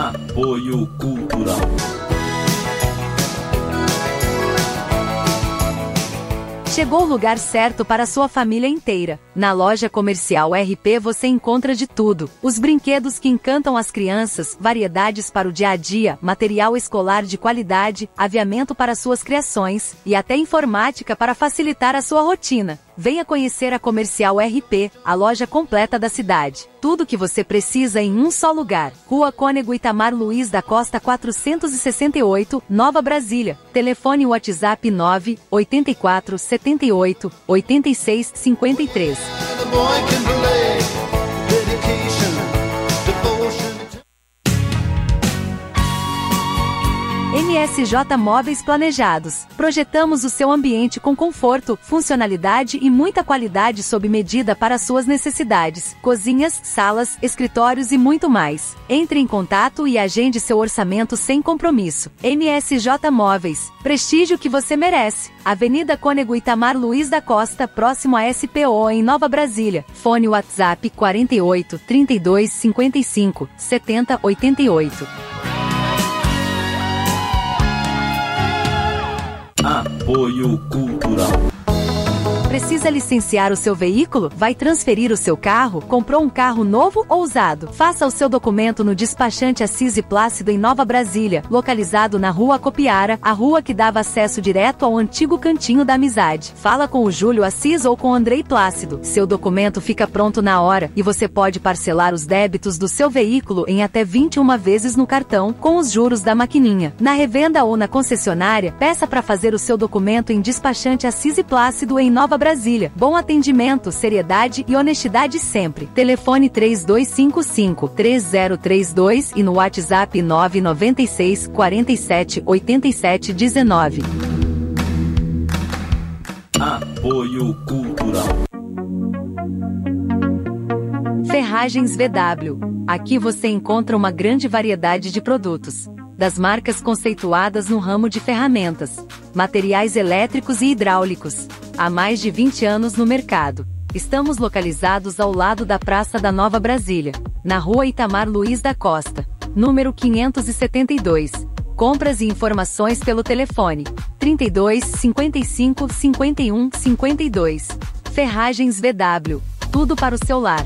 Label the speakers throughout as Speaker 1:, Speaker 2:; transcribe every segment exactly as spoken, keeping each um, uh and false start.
Speaker 1: Apoio Cultural.
Speaker 2: Chegou o lugar certo para a sua família inteira. Na loja comercial R P você encontra de tudo. Os brinquedos que encantam as crianças, variedades para o dia a dia, material escolar de qualidade, aviamento para suas criações e até informática para facilitar a sua rotina. Venha conhecer a Comercial R P, a loja completa da cidade. Tudo o que você precisa em um só lugar. Rua Cônego Itamar Luiz da Costa quatrocentos e sessenta e oito, Nova Brasília. Telefone WhatsApp nove oito quatro sete oito oito seis cinco três. M S J Móveis Planejados. Projetamos o seu ambiente com conforto, funcionalidade e muita qualidade sob medida para suas necessidades. Cozinhas, salas, escritórios e muito mais. Entre em contato e agende seu orçamento sem compromisso. M S J Móveis. Prestígio que você merece. Avenida Cônego Itamar Luiz da Costa, próximo a S P O em Nova Brasília. Fone WhatsApp quarenta e oito, trinta e dois, cinquenta e cinco, setenta, oitenta e oito.
Speaker 1: Apoio Cultural.
Speaker 2: Precisa licenciar o seu veículo? Vai transferir o seu carro? Comprou um carro novo ou usado? Faça o seu documento no despachante Assis e Plácido em Nova Brasília, localizado na Rua Copiara, a rua que dava acesso direto ao antigo Cantinho da Amizade. Fala com o Júlio Assis ou com o Andrei Plácido. Seu documento fica pronto na hora e você pode parcelar os débitos do seu veículo em até vinte e uma vezes no cartão, com os juros da maquininha. Na revenda ou na concessionária, peça para fazer o seu documento em despachante Assis e Plácido em Nova Brasília. Bom atendimento, seriedade e honestidade sempre. Telefone três dois cinco cinco, três zero três dois e no WhatsApp nove nove seis, quarenta e sete, oitenta e sete, dezenove.
Speaker 1: Apoio Cultural.
Speaker 2: Ferragens V W. Aqui você encontra uma grande variedade de produtos, das marcas conceituadas no ramo de ferramentas, materiais elétricos e hidráulicos. Há mais de vinte anos no mercado. Estamos localizados ao lado da Praça da Nova Brasília, na Rua Itamar Luiz da Costa, número quinhentos e setenta e dois. Compras e informações pelo telefone trinta e dois, cinquenta e cinco, cinquenta e um, cinquenta e dois. Ferragens V W. Tudo para o seu lar.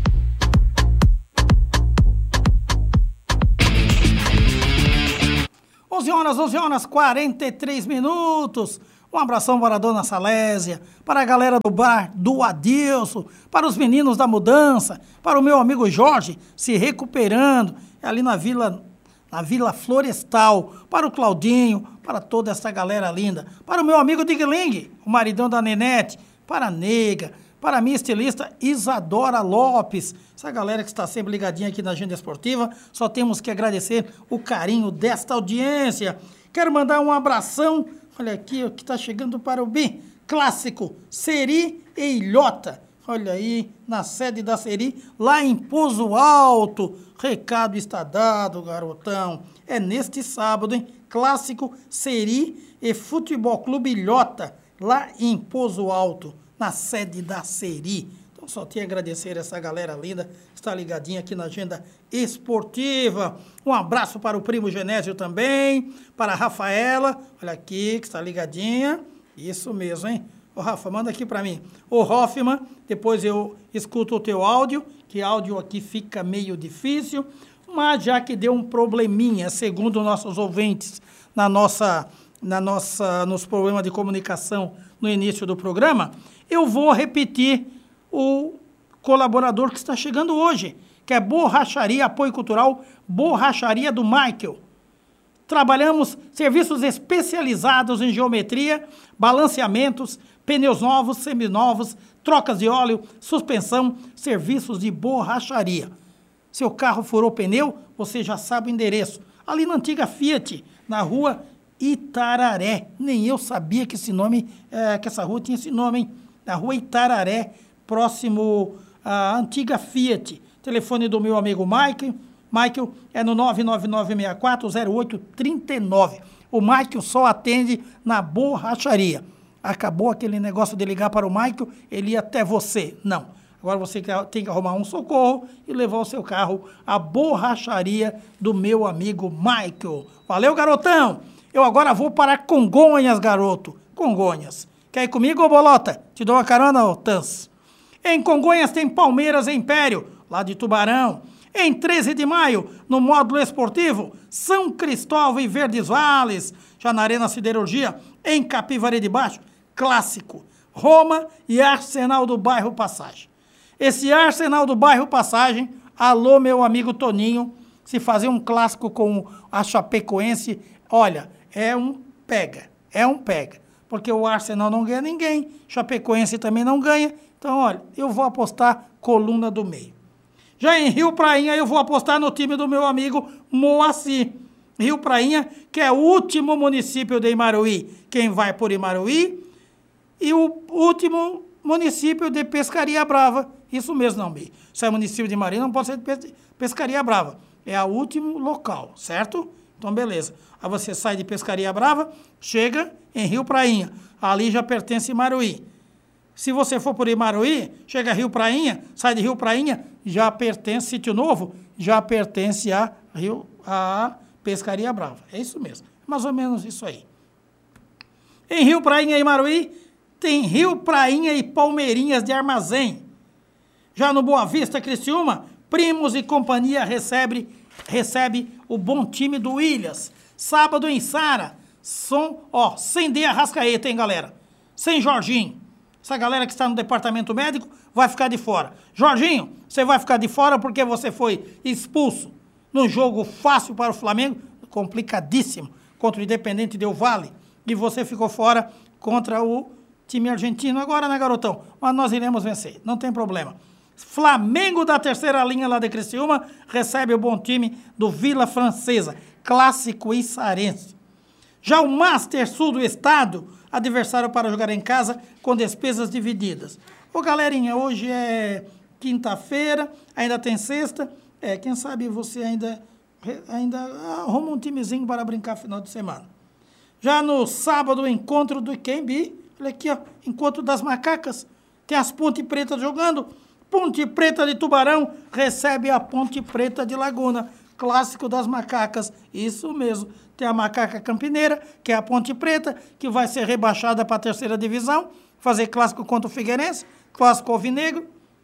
Speaker 3: onze horas, onze horas, quarenta e três minutos. Um abração para a dona Salésia, para a galera do bar do Adilson, para os meninos da mudança, para o meu amigo Jorge, se recuperando, ali na Vila, na Vila Florestal, para o Claudinho, para toda essa galera linda, para o meu amigo Digling, o maridão da Nenete, para a Nega, para a minha estilista Isadora Lopes, essa galera que está sempre ligadinha aqui na Agenda Esportiva, só temos que agradecer o carinho desta audiência. Quero mandar um abração, olha aqui o que está chegando para o bem clássico, Seri e Ilhota. Olha aí, na sede da Seri, lá em Pouso Alto. Recado está dado, garotão. É neste sábado, hein? Clássico Seri e Futebol Clube Ilhota, lá em Pouso Alto, na sede da Seri. Então só tenho a agradecer essa galera linda que está ligadinha aqui na Agenda Esportiva. Um abraço para o primo Genésio também, para a Rafaela, olha aqui, que está ligadinha. Isso mesmo, hein? Ô Rafa, manda aqui para mim. Ô Hoffman, depois eu escuto o teu áudio, que áudio aqui fica meio difícil, mas já que deu um probleminha, segundo nossos ouvintes, na nossa, na nossa, nos problemas de comunicação no início do programa, eu vou repetir o colaborador que está chegando hoje, que é Borracharia Apoio Cultural, Borracharia do Michael. Trabalhamos serviços especializados em geometria, balanceamentos, pneus novos, seminovos, trocas de óleo, suspensão, serviços de borracharia. Seu carro furou pneu, você já sabe o endereço. Ali na antiga Fiat, na rua Itararé. Nem eu sabia que esse nome, é, que essa rua tinha esse nome, hein? Na rua Itararé, próximo à antiga Fiat. Telefone do meu amigo Michael. Michael é no nove nove nove seis quatro zero oito três nove. O Michael só atende na borracharia. Acabou aquele negócio de ligar para o Michael, ele ia até você. Não. Agora você tem que arrumar um socorro e levar o seu carro à borracharia do meu amigo Michael. Valeu, garotão! Eu agora vou para Congonhas, garoto. Congonhas. Quer ir comigo, ô Bolota? Te dou uma carona, ô Tans. Em Congonhas tem Palmeiras e Império, lá de Tubarão. Em treze de maio, no módulo esportivo, São Cristóvão e Verdes Vales. Já na Arena Siderurgia, em Capivari de Baixo, clássico. Roma e Arsenal do Bairro Passagem. Esse Arsenal do Bairro Passagem, alô, meu amigo Toninho, se fazer um clássico com a Chapecoense, olha, é um pega, é um pega. Porque o Arsenal não ganha ninguém, Chapecoense também não ganha. Então, olha, eu vou apostar coluna do meio. Já em Rio Prainha, eu vou apostar no time do meu amigo Moacir. Rio Prainha, que é o último município de Imaruí. Quem vai por Imaruí? E o último município de Pescaria Brava. Isso mesmo, não, Bi. Se é município de Imaruí, não pode ser de Pescaria Brava. É o último local, certo? Então, beleza. Aí você sai de Pescaria Brava, chega em Rio Prainha. Ali já pertence Imaruí. Se você for por Imaruí, chega a Rio Prainha, sai de Rio Prainha, já pertence, Sítio Novo, já pertence a, Rio, a Pescaria Brava. É isso mesmo. Mais ou menos isso aí. Em Rio Prainha e Imaruí, tem Rio Prainha e Palmeirinhas de Armazém. Já no Boa Vista, Criciúma, Primos e Companhia recebe, recebe o bom time do Williams. Sábado em Sara, som, ó, sem D Arrascaeta, hein, galera? Sem Jorginho. Essa galera que está no departamento médico vai ficar de fora. Jorginho, você vai ficar de fora porque você foi expulso num jogo fácil para o Flamengo, complicadíssimo, contra o Independente Del Valle, e você ficou fora contra o time argentino agora, né, garotão? Mas nós iremos vencer, não tem problema. Flamengo da terceira linha lá de Criciúma recebe o bom time do Vila Francesa, clássico içarense. Já o Master Sul do Estado, adversário para jogar em casa com despesas divididas. Ô, galerinha, hoje é quinta-feira, ainda tem sexta. É, quem sabe você ainda, ainda arruma um timezinho para brincar final de semana. Já no sábado, o encontro do Quembi. Olha aqui, ó, encontro das macacas. Tem as Ponte Preta jogando. Ponte Preta de Tubarão recebe a Ponte Preta de Laguna. Clássico das macacas, isso mesmo. Tem a macaca campineira, que é a Ponte Preta, que vai ser rebaixada para a terceira divisão, fazer clássico contra o Figueirense, clássico alvinegro.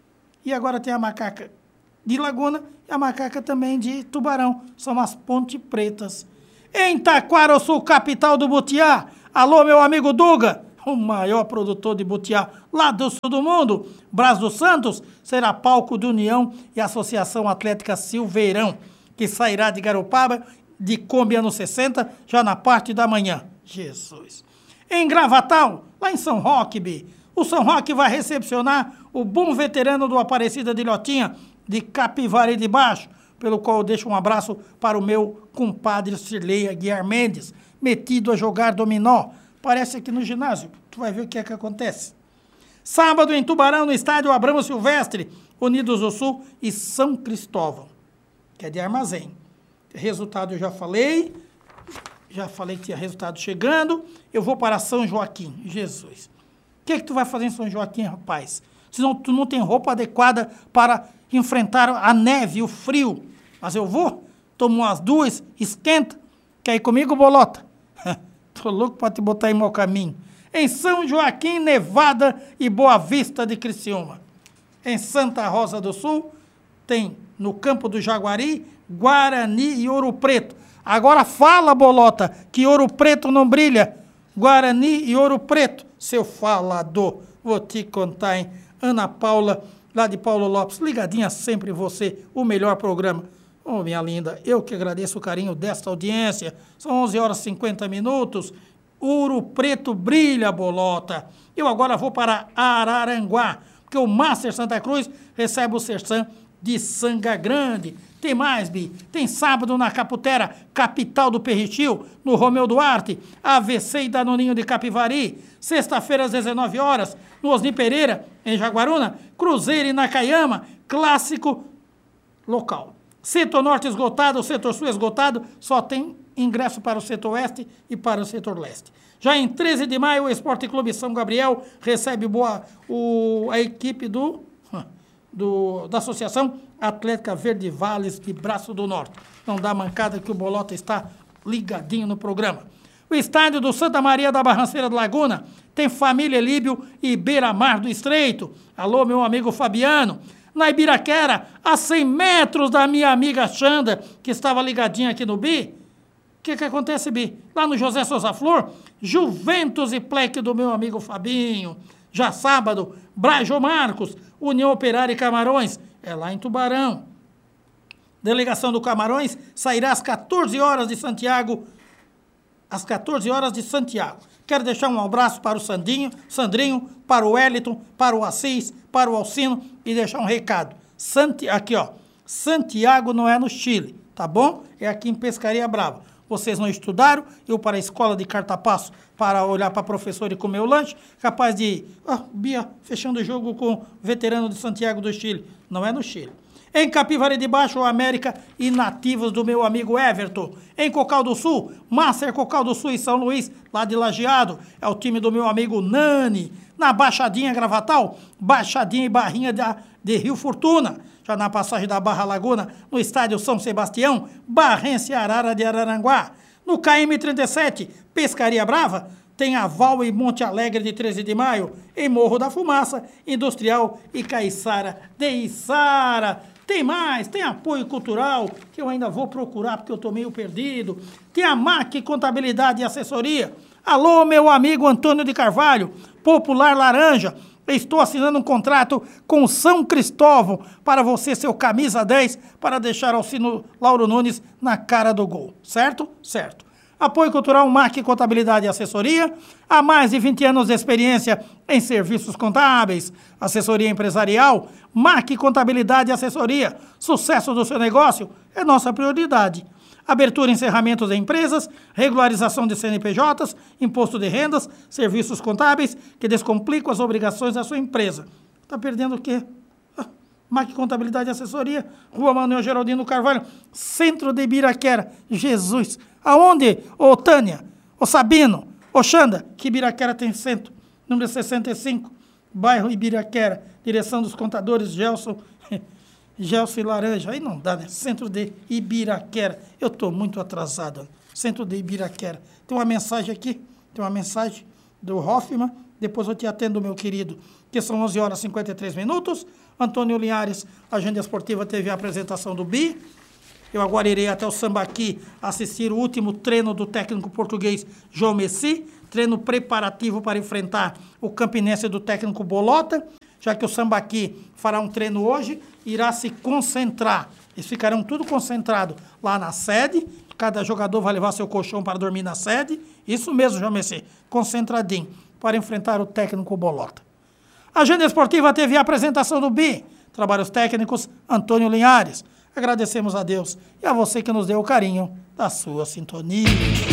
Speaker 3: E agora tem a macaca de Laguna e a macaca também de Tubarão. São as Ponte Pretas. Em Taquarossul, capital do Butiá. Alô, meu amigo Duga, o maior produtor de butiá lá do sul do mundo. Brás dos Santos será palco de União e Associação Atlética Silveirão, que sairá de Garopaba de Kombi anos sessenta, já na parte da manhã. Jesus. Em Gravatal, lá em São Roque, B, o São Roque vai recepcionar o bom veterano do Aparecida de Ilhotinha, de Capivari de Baixo, pelo qual eu deixo um abraço para o meu compadre Cirlei Aguiar Mendes, metido a jogar dominó. Parece aqui no ginásio, tu vai ver o que é que acontece. Sábado em Tubarão, no estádio Abramo Silvestre, Unidos do Sul e São Cristóvão, que é de Armazém. Resultado eu já falei, já falei que tinha resultado chegando. Eu vou para São Joaquim, Jesus. O que é que tu vai fazer em São Joaquim, rapaz? Senão tu não tem roupa adequada para enfrentar a neve, o frio. Mas eu vou, tomo umas duas, esquenta. Quer ir comigo, Bolota? Tô louco para te botar em mau caminho. Em São Joaquim, Nevada e Boa Vista de Criciúma. Em Santa Rosa do Sul, tem no Campo do Jaguari, Guarani e Ouro Preto. Agora fala, Bolota, que Ouro Preto não brilha. Guarani e Ouro Preto, seu falador. Vou te contar, hein? Ana Paula, lá de Paulo Lopes, ligadinha sempre você, o melhor programa. Ô, oh, minha linda, eu que agradeço o carinho desta audiência. São onze horas e cinquenta minutos. Ouro Preto brilha, Bolota. Eu agora vou para Araranguá, porque o Master Santa Cruz recebe o Serção de Sanga Grande. Tem mais, Bi. Tem sábado na Caputera, capital do Perritil, no Romeu Duarte, A V C e Danoninho de Capivari. Sexta-feira às dezenove horas, no Osni Pereira, em Jaguaruna, Cruzeiro e Nakayama, clássico local. Setor Norte esgotado, Setor Sul esgotado, só tem ingresso para o Setor Oeste e para o Setor Leste. Já em treze de maio, o Esporte Clube São Gabriel recebe boa, o, a equipe do... do, da Associação Atlética Verde Vales de Braço do Norte. Não dá mancada que o Bolota está ligadinho no programa. O estádio do Santa Maria da Barranceira da Laguna tem Família Líbio e Beira-Mar do Estreito. Alô, meu amigo Fabiano. Na Ibiraquera, a cem metros da minha amiga Xanda, que estava ligadinha aqui no Bi. O que que acontece, Bi? Lá no José Souza Flor, Juventus e Pleque do meu amigo Fabinho. Já sábado, Brajo Marcos, União Operária e Camarões, é lá em Tubarão. Delegação do Camarões sairá às quatorze horas de Santiago, às quatorze horas de Santiago. Quero deixar um abraço para o Sandinho, Sandrinho, para o Wellington, para o Assis, para o Alcino e deixar um recado. Santi, aqui, ó, Santiago não é no Chile, tá bom? É aqui em Pescaria Brava. Vocês não estudaram, eu para a escola de cartapasso para olhar para professor e comer o lanche, capaz de, ó, Bia, fechando o jogo com o veterano de Santiago do Chile. Não é no Chile. Em Capivari de Baixo, América e nativos do meu amigo Everton. Em Cocal do Sul, Master Cocal do Sul e São Luís, lá de Lajeado, é o time do meu amigo Nani. Na Baixadinha Gravatal, Baixadinha e Barrinha de, de Rio Fortuna. Já na passagem da Barra Laguna, no estádio São Sebastião, Barrense Arara de Araranguá. No K M trinta e sete, Pescaria Brava, tem Aval e Monte Alegre de treze de maio. Em Morro da Fumaça, Industrial e Caiçara de Içara. Tem mais, tem apoio cultural, que eu ainda vou procurar porque eu estou meio perdido. Tem a M A C Contabilidade e Assessoria. Alô, meu amigo Antônio de Carvalho, Popular Laranja. Estou assinando um contrato com São Cristóvão para você, seu camisa dez, para deixar Alcino Lauro Nunes na cara do gol. Certo? Certo. Apoio cultural M A C Contabilidade e Assessoria. Há mais de vinte anos de experiência em serviços contábeis, assessoria empresarial, M A C Contabilidade e Assessoria. Sucesso do seu negócio é nossa prioridade. Abertura e encerramentos de empresas, regularização de C N P Js, imposto de rendas, serviços contábeis que descomplicam as obrigações da sua empresa. Está perdendo o quê? Ah, M A C Contabilidade e Assessoria, Rua Manuel Geraldino Carvalho, Centro de Ibiraquera. Jesus! Aonde? Ô Tânia, ô Sabino, ô Xanda, que Ibiraquera tem centro? Número sessenta e cinco, bairro Ibiraquera, direção dos contadores Gelson, Gelson e Laranja. Aí não dá, né? Centro de Ibiraquera. Eu estou muito atrasado. Centro de Ibiraquera. Tem uma mensagem aqui, tem uma mensagem do Hoffman, depois eu te atendo, meu querido, que são onze horas e cinquenta e três minutos. Antônio Linhares, Agenda Esportiva, teve a apresentação do Bi. Eu agora irei até o Sambaqui assistir o último treino do técnico português João Messi, treino preparativo para enfrentar o Campinense do técnico Bolota, já que o Sambaqui fará um treino hoje, irá se concentrar. Eles ficarão tudo concentrado lá na sede, cada jogador vai levar seu colchão para dormir na sede, isso mesmo, João Messi, concentradinho, para enfrentar o técnico Bolota. A Agenda Esportiva teve a apresentação do Bi, trabalhos técnicos Antônio Linhares. Agradecemos a Deus e a você que nos deu o carinho da sua sintonia.